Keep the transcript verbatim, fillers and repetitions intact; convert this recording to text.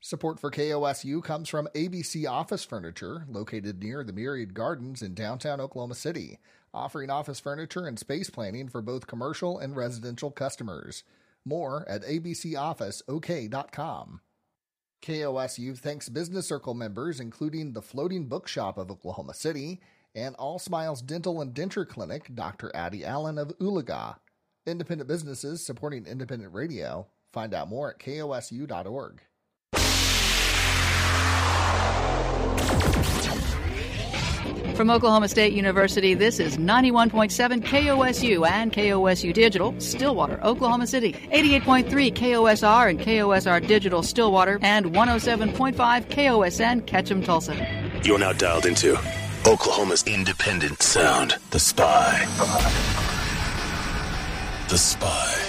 Support for K O S U comes from A B C Office Furniture, located near the Myriad Gardens in downtown Oklahoma City, offering office furniture and space planning for both commercial and residential customers. More at a b c office o k dot com. K O S U thanks Business Circle members, including the Floating Bookshop of Oklahoma City and All Smiles Dental and Denture Clinic, Doctor Addie Allen of Oolaga. Independent businesses supporting independent radio. Find out more at k o s u dot org. From Oklahoma State University, this is ninety-one point seven K O S U and K O S U Digital, Stillwater, Oklahoma City. eighty-eight point three K O S R and K O S R Digital, Stillwater, and one oh seven point five K O S N, Ketchum, Tulsa. You're now dialed into Oklahoma's independent sound, The Spy. The Spy.